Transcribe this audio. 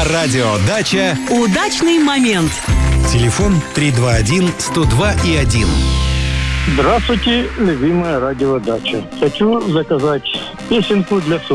Радио «Дача». Удачный момент. Телефон 321-102-1. Здравствуйте, любимая радио «Дача». Хочу заказать песенку для супруги.